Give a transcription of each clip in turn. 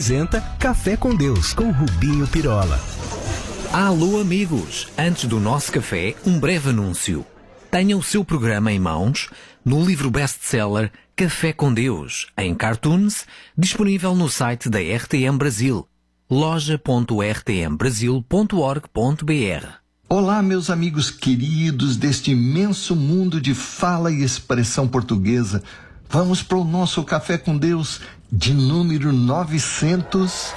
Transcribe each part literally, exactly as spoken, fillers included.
apresenta Café com Deus, com Rubinho Pirola. Alô amigos, antes do nosso café, um breve anúncio. Tenha o seu programa em mãos no livro best-seller Café com Deus, em cartoons, disponível no site da R T M Brasil, loja ponto r t m brasil ponto org ponto b r. Olá, meus amigos queridos deste imenso mundo de fala e expressão portuguesa. Vamos para o nosso Café com Deus de número novecentos.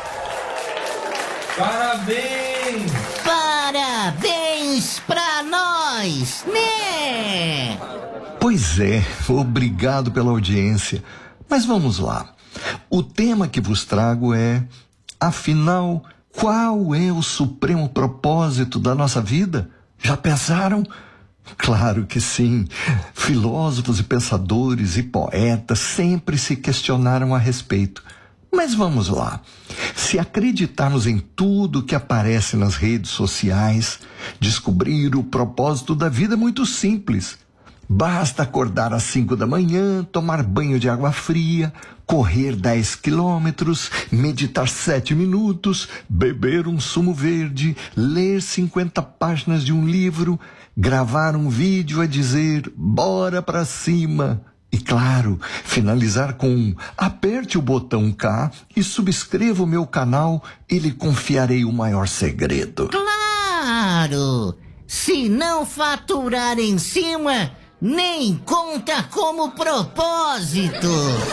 Parabéns! Parabéns pra nós, né? Pois é, obrigado pela audiência. Mas vamos lá. O tema que vos trago é, afinal, qual é o supremo propósito da nossa vida? Já pensaram? Claro que sim. Filósofos e pensadores e poetas sempre se questionaram a respeito. Mas vamos lá. Se acreditarmos em tudo que aparece nas redes sociais, descobrir o propósito da vida é muito simples. Basta acordar às cinco da manhã, tomar banho de água fria, correr dez quilômetros, meditar sete minutos, beber um sumo verde, ler cinquenta páginas de um livro, gravar um vídeo a dizer bora pra cima. E claro, finalizar com um aperte o botão K e subscreva o meu canal e lhe confiarei o maior segredo. Claro! Se não faturar em cima, nem conta como propósito.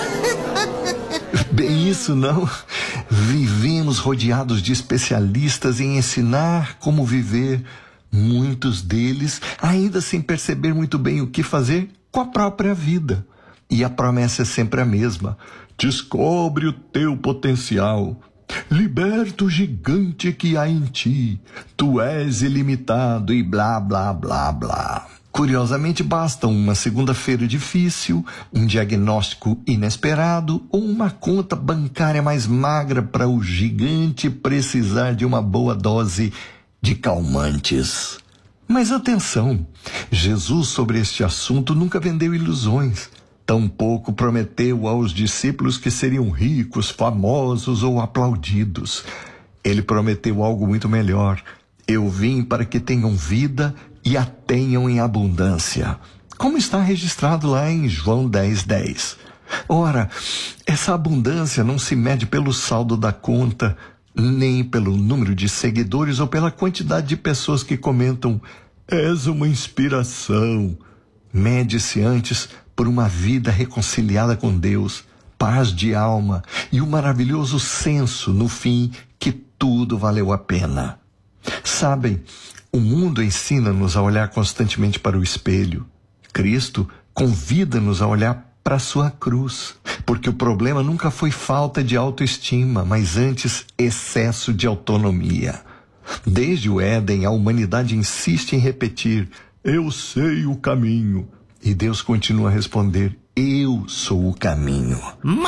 Bem isso, não? Vivemos rodeados de especialistas em ensinar como viver, muitos deles ainda sem perceber muito bem o que fazer com a própria vida. E a promessa é sempre a mesma: descobre o teu potencial, liberta o gigante que há em ti, tu és ilimitado e blá blá blá blá. Curiosamente, basta uma segunda-feira difícil, um diagnóstico inesperado ou uma conta bancária mais magra para o gigante precisar de uma boa dose de calmantes. Mas atenção, Jesus sobre este assunto nunca vendeu ilusões. Tampouco prometeu aos discípulos que seriam ricos, famosos ou aplaudidos. Ele prometeu algo muito melhor. Eu vim para que tenham vida e a tenham em abundância, como está registrado lá em João dez, dez. Ora, essa abundância não se mede pelo saldo da conta, nem pelo número de seguidores ou pela quantidade de pessoas que comentam és uma inspiração. Mede-se antes por uma vida reconciliada com Deus, paz de alma e o maravilhoso senso, no fim, que tudo valeu a pena. Sabem, o mundo ensina-nos a olhar constantemente para o espelho. Cristo convida-nos a olhar para a sua cruz, porque o problema nunca foi falta de autoestima, mas antes excesso de autonomia. Desde o Éden, a humanidade insiste em repetir, eu sei o caminho. E Deus continua a responder, eu sou o caminho.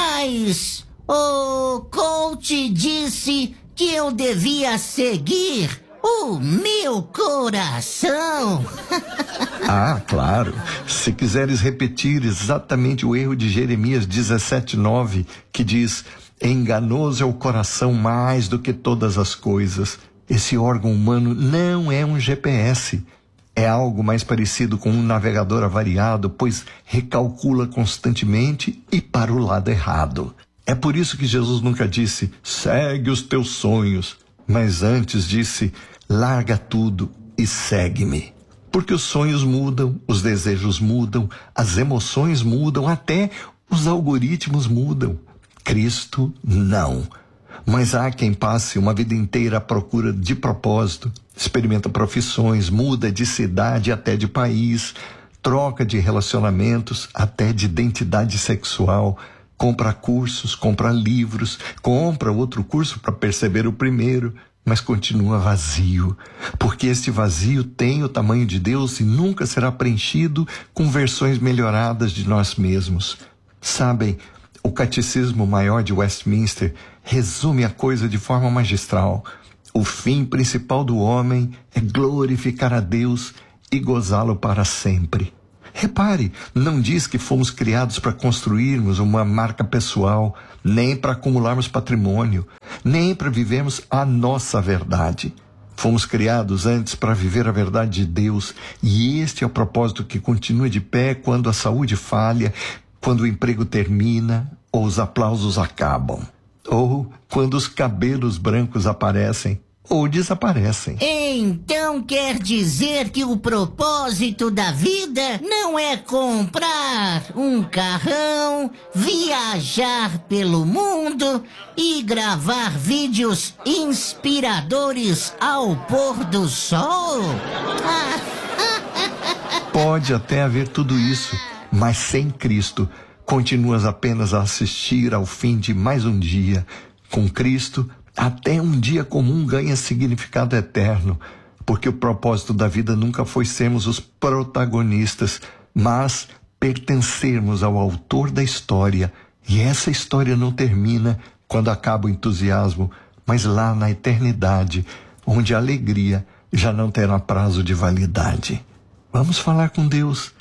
Mas o coach disse que eu devia seguir o meu coração. Ah, claro. Se quiseres repetir exatamente o erro de Jeremias dezessete, nove, que diz, enganoso é o coração mais do que todas as coisas. Esse órgão humano não é um G P S. É algo mais parecido com um navegador avariado, pois recalcula constantemente e para o lado errado. É por isso que Jesus nunca disse, segue os teus sonhos, mas antes disse, larga tudo e segue-me. Porque os sonhos mudam, os desejos mudam, as emoções mudam, até os algoritmos mudam. Cristo, não. Mas há quem passe uma vida inteira à procura de propósito, experimenta profissões, muda de cidade até de país, troca de relacionamentos até de identidade sexual, compra cursos, compra livros, compra outro curso para perceber o primeiro, mas continua vazio, porque este vazio tem o tamanho de Deus e nunca será preenchido com versões melhoradas de nós mesmos. Sabem, o Catecismo Maior de Westminster resume a coisa de forma magistral. O fim principal do homem é glorificar a Deus e gozá-lo para sempre. Repare, não diz que fomos criados para construirmos uma marca pessoal, nem para acumularmos patrimônio, nem para vivermos a nossa verdade. Fomos criados antes para viver a verdade de Deus, e este é o propósito que continua de pé quando a saúde falha, quando o emprego termina ou os aplausos acabam, ou quando os cabelos brancos aparecem ou desaparecem. Então quer dizer que o propósito da vida não é comprar um carrão, viajar pelo mundo e gravar vídeos inspiradores ao pôr do sol? Pode até haver tudo isso, mas sem Cristo, continuas apenas a assistir ao fim de mais um dia. Com Cristo, até um dia comum ganha significado eterno, porque o propósito da vida nunca foi sermos os protagonistas, mas pertencermos ao autor da história. E essa história não termina quando acaba o entusiasmo, mas lá na eternidade, onde a alegria já não terá prazo de validade. Vamos falar com Deus.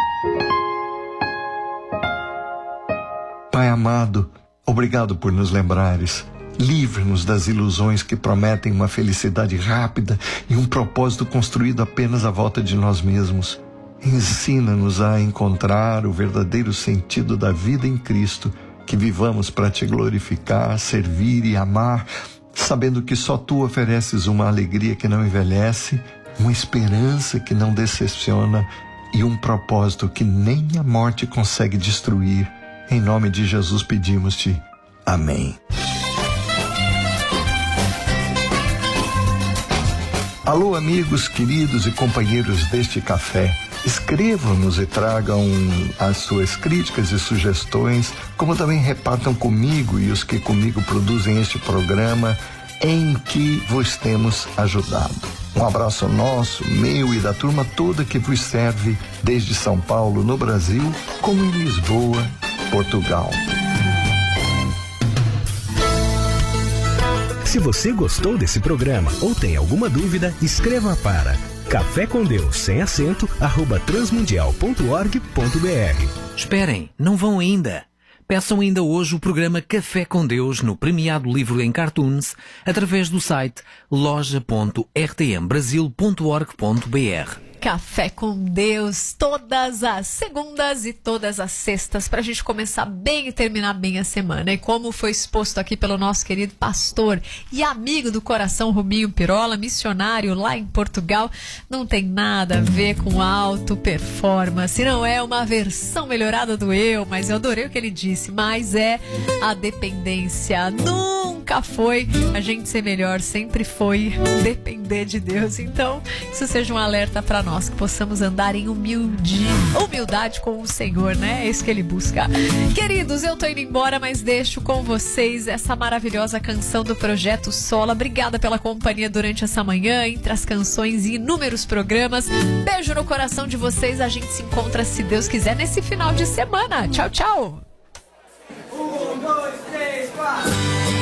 Pai amado, obrigado por nos lembrares. Livre-nos das ilusões que prometem uma felicidade rápida e um propósito construído apenas à volta de nós mesmos. Ensina-nos a encontrar o verdadeiro sentido da vida em Cristo, que vivamos para te glorificar, servir e amar, sabendo que só tu ofereces uma alegria que não envelhece, uma esperança que não decepciona e um propósito que nem a morte consegue destruir. Em nome de Jesus pedimos-te. Amém. Alô, amigos, queridos e companheiros deste café. Escrevam-nos e tragam as suas críticas e sugestões, como também repartam comigo e os que comigo produzem este programa, em que vos temos ajudado. Um abraço nosso, meu e da turma toda que vos serve desde São Paulo, no Brasil, como em Lisboa, Portugal. Se você gostou desse programa ou tem alguma dúvida, escreva para café com Deus sem acento arroba transmundial ponto org ponto br. Esperem, não vão ainda. Peçam ainda hoje o programa Café com Deus no premiado livro em cartoons através do site loja ponto r t m brasil ponto org ponto br. Café com Deus, todas as segundas e todas as sextas, para a gente começar bem e terminar bem a semana. E como foi exposto aqui pelo nosso querido pastor e amigo do coração Rubinho Pirola, missionário lá em Portugal, não tem nada a ver com auto performance, não é uma versão melhorada do eu, mas eu adorei o que ele disse, mas é a dependência. Nunca foi a gente ser melhor, sempre foi depender de Deus. Então, isso seja um alerta para nós. Nós que possamos andar em humilde, humildade com o Senhor, né? É isso que Ele busca. Queridos, eu tô indo embora, mas deixo com vocês essa maravilhosa canção do Projeto Sola. Obrigada pela companhia durante essa manhã, entre as canções e inúmeros programas. Beijo no coração de vocês. A gente se encontra, se Deus quiser, nesse final de semana. Tchau, tchau. Um, dois, três, quatro.